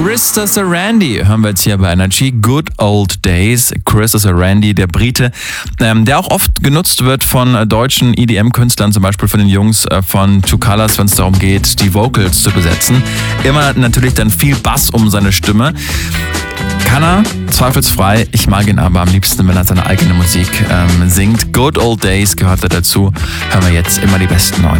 Krista Sarandí hören wir jetzt hier bei Energy. Good Old Days. Krista Sarandí, der Brite, der auch oft genutzt wird von deutschen EDM-Künstlern, zum Beispiel von den Jungs von Two Colors, wenn es darum geht, die Vocals zu besetzen. Immer natürlich dann viel Bass um seine Stimme. Kann er, zweifelsfrei. Ich mag ihn aber am liebsten, wenn er seine eigene Musik singt. Good Old Days gehört da dazu. Hören wir jetzt immer die besten neuen.